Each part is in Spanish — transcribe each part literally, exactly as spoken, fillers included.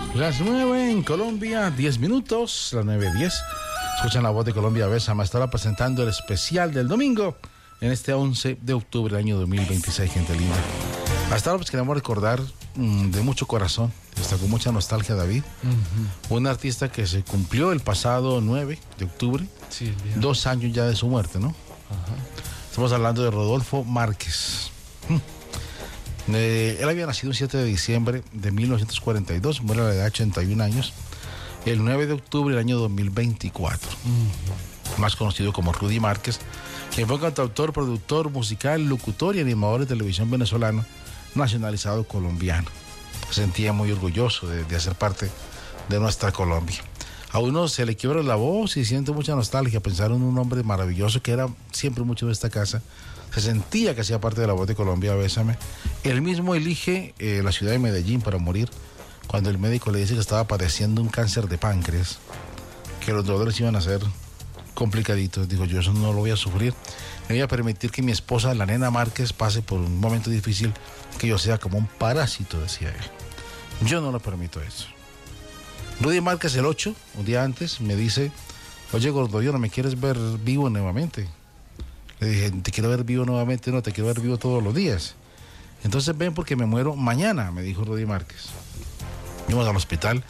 Las nueve en Colombia, diez minutos, las nueve diez. Escuchan la voz de Colombia Bésame. Estará presentando el especial del domingo en este once de octubre del año dos mil veintiséis, gente linda. Hasta ahora pues queremos recordar mmm, de mucho corazón, está con mucha nostalgia, David, uh-huh. un artista que se cumplió el pasado nueve de octubre, sí, dos años ya de su muerte, ¿no? Uh-huh. Estamos hablando de Rodolfo Márquez. Eh, él había nacido el siete de diciembre de mil novecientos cuarenta y dos, muere a la edad de ochenta y un años, el nueve de octubre del año dos mil veinticuatro. Uh-huh. Más conocido como Rudy Márquez, quien fue cantautor, productor musical, locutor y animador de televisión venezolano, nacionalizado colombiano. Se sentía muy orgulloso de, de hacer parte de nuestra Colombia. A uno se le quiebra la voz y siente mucha nostalgia pensar en un hombre maravilloso que era siempre mucho de esta casa. Se sentía que hacía parte de la voz de Colombia Bésame. Él mismo elige eh, la ciudad de Medellín para morir cuando el médico le dice que estaba padeciendo un cáncer de páncreas, que los dolores iban a ser complicaditos. Digo, yo eso no lo voy a sufrir. Me voy a permitir que mi esposa, la nena Márquez, pase por un momento difícil, que yo sea como un parásito, decía él. Yo no le permito eso. Rudy Márquez el ocho, un día antes, me dice: oye, gordo, ¿no me quieres ver vivo nuevamente? Le dije: te quiero ver vivo nuevamente, no, te quiero ver vivo todos los días. Entonces ven porque me muero mañana, me dijo Rudy Márquez. Fuimos al hospital.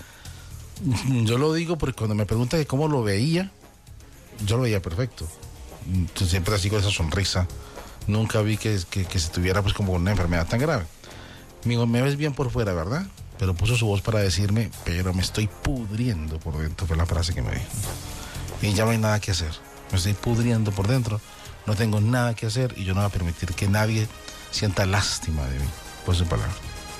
Yo lo digo porque cuando me preguntan que cómo lo veía, yo lo veía perfecto. Entonces, siempre así con esa sonrisa. Nunca vi que, que, que se tuviera pues como una enfermedad tan grave. Me dijo: me ves bien por fuera, ¿verdad? Pero puso su voz para decirme: pero me estoy pudriendo por dentro, fue la frase que me dijo. Y ya no hay nada que hacer. Me estoy pudriendo por dentro. No tengo nada que hacer y yo no voy a permitir que nadie sienta lástima de mí, por su palabra.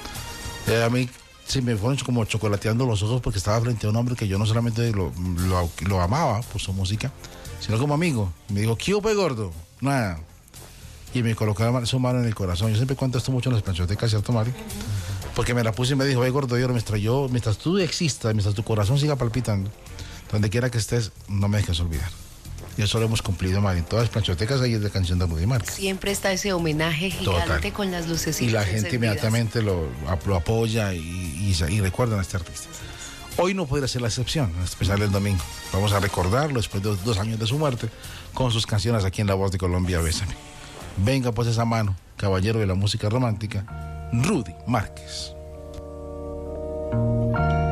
Eh, a mí se me fueron como chocolateando los ojos porque estaba frente a un hombre que yo no solamente lo, lo, lo amaba por su música, sino como amigo. Me dijo: ¿qué hubo, gordo? Nada. Y me colocaba su mano en el corazón. Yo siempre cuento esto mucho en las planchotecas, ¿cierto, Mari? Porque me la puse y me dijo: oye, gordo, yo, mientras, yo, mientras tú existas, mientras tu corazón siga palpitando, donde quiera que estés, no me dejes olvidar. Y eso lo hemos cumplido, Mari. En todas las planchotecas ahí es de canción de Rudy Márquez. Siempre está ese homenaje gigante. Total. Con las lucecitas. Y la gente inmediatamente lo, lo apoya y, y, y recuerdan a este artista. Hoy no podría ser la excepción, en especial el domingo. Vamos a recordarlo después de dos años de su muerte con sus canciones aquí en La Voz de Colombia Bésame. Venga pues esa mano, caballero de la música romántica, Rudy Márquez.